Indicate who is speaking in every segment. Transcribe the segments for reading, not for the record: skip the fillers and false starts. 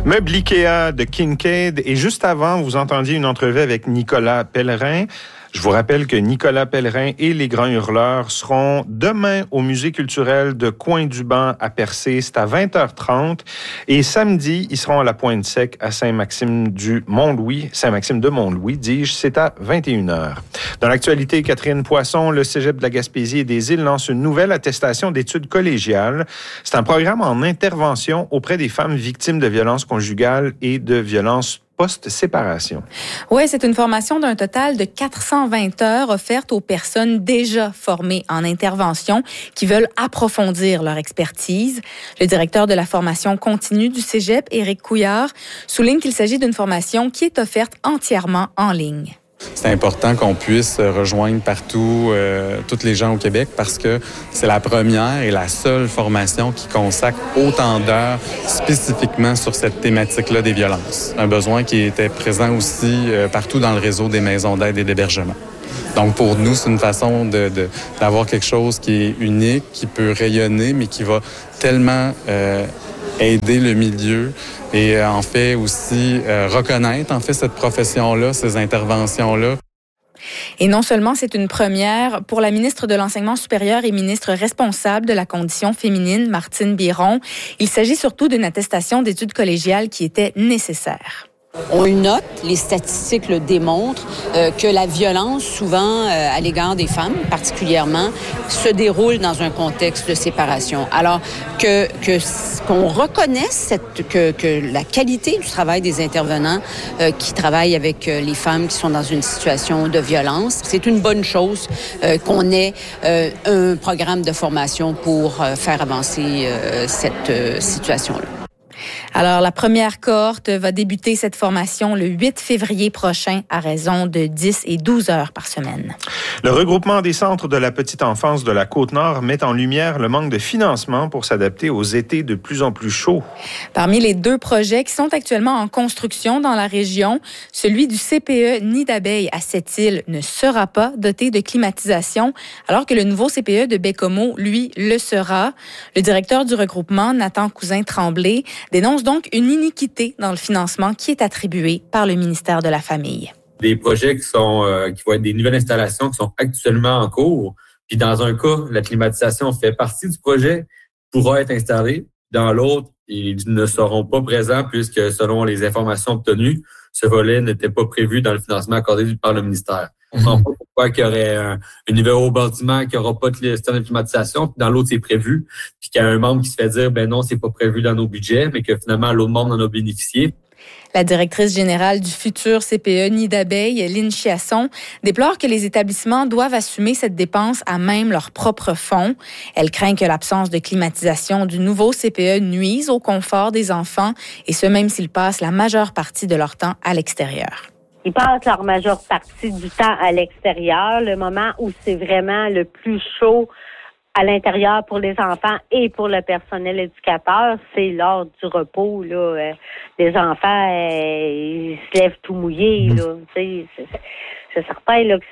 Speaker 1: Meuble Ikea de Kincaid. Et juste avant, vous entendiez une entrevue avec Nicolas Pellerin. Je vous rappelle que Nicolas Pellerin et les Grands Hurleurs seront demain au Musée culturel de Coin-du-Banc à Percé. C'est à 20h30. Et samedi, ils seront à la Pointe-Sec à Saint-Maxime de Mont-Louis, dis-je, c'est à 21h. Dans l'actualité, Catherine Poisson, le Cégep de la Gaspésie et des Îles lance une nouvelle attestation d'études collégiales. C'est un programme en intervention auprès des femmes victimes de violences conjugales et de violences post-séparation.
Speaker 2: Oui, c'est une formation d'un total de 420 heures offerte aux personnes déjà formées en intervention qui veulent approfondir leur expertise. Le directeur de la formation continue du Cégep, Éric Couillard, souligne qu'il s'agit d'une formation qui est offerte entièrement en ligne.
Speaker 3: C'est important qu'on puisse rejoindre partout tous les gens au Québec parce que c'est la première et la seule formation qui consacre autant d'heures spécifiquement sur cette thématique-là des violences. Un besoin qui était présent aussi partout dans le réseau des maisons d'aide et d'hébergement. Donc pour nous, c'est une façon d'avoir quelque chose qui est unique, qui peut rayonner, mais qui va tellement aider le milieu et en fait aussi reconnaître en fait cette profession-là, ces interventions-là.
Speaker 2: Et non seulement c'est une première pour la ministre de l'Enseignement supérieur et ministre responsable de la condition féminine, Martine Biron, il s'agit surtout d'une attestation d'études collégiales qui était nécessaire.
Speaker 4: On le note, les statistiques le démontrent, que la violence, souvent à l'égard des femmes particulièrement, se déroule dans un contexte de séparation. Alors qu'on reconnaisse que la qualité du travail des intervenants qui travaillent avec les femmes qui sont dans une situation de violence, c'est une bonne chose qu'on ait un programme de formation pour faire avancer cette situation-là.
Speaker 2: Alors, la première cohorte va débuter cette formation le 8 février prochain à raison de 10 et 12 heures par semaine.
Speaker 1: Le regroupement des centres de la petite enfance de la Côte-Nord met en lumière le manque de financement pour s'adapter aux étés de plus en plus chauds.
Speaker 2: Parmi les deux projets qui sont actuellement en construction dans la région, celui du CPE Nid d'abeilles à Sept-Îles ne sera pas doté de climatisation, alors que le nouveau CPE de Baie-Comeau, lui, le sera. Le directeur du regroupement, Nathan Cousin-Tremblay, dénonce donc une iniquité dans le financement qui est attribué par le ministère de la Famille.
Speaker 5: Des projets qui vont être des nouvelles installations qui sont actuellement en cours. Puis dans un cas, la climatisation fait partie du projet, pourra être installée. Dans l'autre, ils ne seront pas présents puisque, selon les informations obtenues, ce volet n'était pas prévu dans le financement accordé par le ministère. On ne comprend pas pourquoi qu'il y aurait un niveau au bâtiment qui n'aura pas de système de climatisation, puis dans l'autre, c'est prévu, puis qu'il y a un membre qui se fait dire, ben non, c'est pas prévu dans nos budgets, mais que finalement, l'autre membre en a bénéficié.
Speaker 2: La directrice générale du futur CPE Nid d'abeilles, Lynn Chiasson, déplore que les établissements doivent assumer cette dépense à même leurs propres fonds. Elle craint que l'absence de climatisation du nouveau CPE nuise au confort des enfants, et ce même s'ils passent la majeure partie de leur temps à l'extérieur.
Speaker 6: Ils passent leur majeure partie du temps à l'extérieur. Le moment où c'est vraiment le plus chaud à l'intérieur pour les enfants et pour le personnel éducateur, c'est lors du repos. Là, les enfants, ils se lèvent tout mouillés. Là, c'est certain là que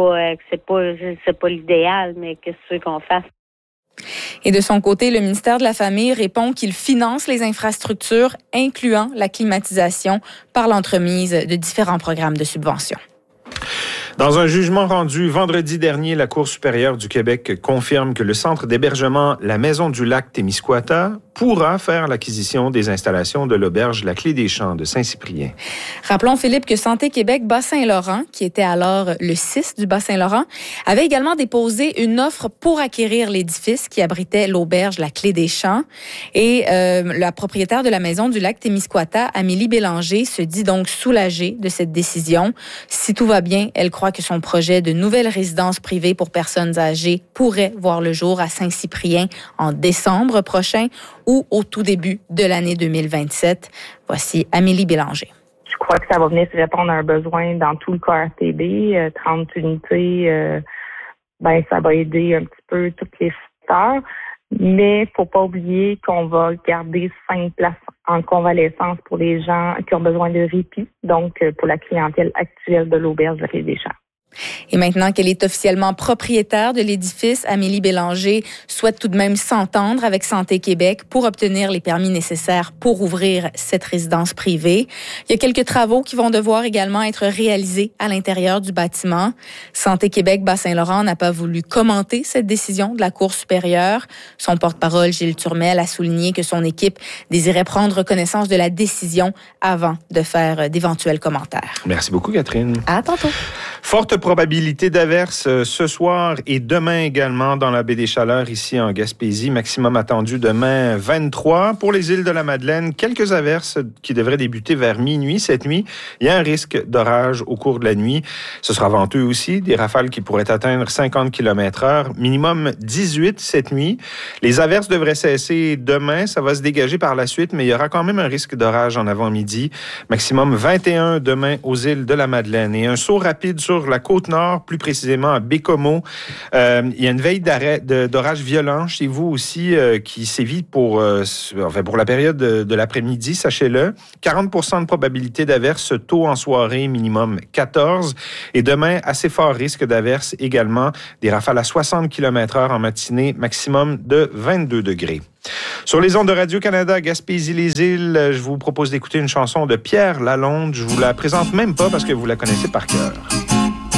Speaker 6: c'est pas l'idéal, mais qu'est-ce que tu veux qu'on fasse?
Speaker 2: Et de son côté, le ministère de la Famille répond qu'il finance les infrastructures, incluant la climatisation, par l'entremise de différents programmes de subvention.
Speaker 1: Dans un jugement rendu vendredi dernier, la Cour supérieure du Québec confirme que le centre d'hébergement La Maison du Lac Témiscouata pourra faire l'acquisition des installations de l'auberge La Clé des Champs de Saint-Cyprien.
Speaker 2: Rappelons, Philippe, que Santé Québec Bas-Saint-Laurent, qui était alors le 6 du Bas-Saint-Laurent, avait également déposé une offre pour acquérir l'édifice qui abritait l'auberge La Clé des Champs. Et la propriétaire de la Maison du Lac Témiscouata, Amélie Bélanger, se dit donc soulagée de cette décision. Si tout va bien, elle croit que son projet de nouvelle résidence privée pour personnes âgées pourrait voir le jour à Saint-Cyprien en décembre prochain ou au tout début de l'année 2027. Voici Amélie Bélanger.
Speaker 7: Je crois que ça va venir se répondre à un besoin dans tout le QRTB. 30 unités, ça va aider un petit peu tous les secteurs. Mais faut pas oublier qu'on va garder 5 places en convalescence pour les gens qui ont besoin de répit, donc pour la clientèle actuelle de l'auberge de La Clé des Champs.
Speaker 2: Et maintenant qu'elle est officiellement propriétaire de l'édifice, Amélie Bélanger souhaite tout de même s'entendre avec Santé Québec pour obtenir les permis nécessaires pour ouvrir cette résidence privée. Il y a quelques travaux qui vont devoir également être réalisés à l'intérieur du bâtiment. Santé Québec Bas-Saint-Laurent n'a pas voulu commenter cette décision de la Cour supérieure. Son porte-parole, Gilles Turmel, a souligné que son équipe désirait prendre connaissance de la décision avant de faire d'éventuels commentaires.
Speaker 1: Merci beaucoup, Catherine.
Speaker 2: À tantôt.
Speaker 1: Forte probabilité d'averses ce soir et demain également dans la baie des Chaleurs ici en Gaspésie. Maximum attendu demain 23. Pour les îles de la Madeleine, quelques averses qui devraient débuter vers minuit cette nuit. Il y a un risque d'orage au cours de la nuit. Ce sera venteux aussi. Des rafales qui pourraient atteindre 50 km/h. Minimum 18 cette nuit. Les averses devraient cesser demain. Ça va se dégager par la suite, mais il y aura quand même un risque d'orage en avant-midi. Maximum 21 demain aux îles de la Madeleine. Et un saut rapide sur la Côte-Nord, plus précisément à Bécomo. Il y a une veille d'orage violent chez vous aussi qui sévit pour la période de l'après-midi, sachez-le. 40% de probabilité d'averse tôt en soirée, minimum 14. Et demain, assez fort risque d'averse également. Des rafales à 60 km/h en matinée, maximum de 22 degrés. Sur les ondes de Radio-Canada, Gaspésie-les-Îles, je vous propose d'écouter une chanson de Pierre Lalonde. Je vous la présente même pas parce que vous la connaissez par cœur.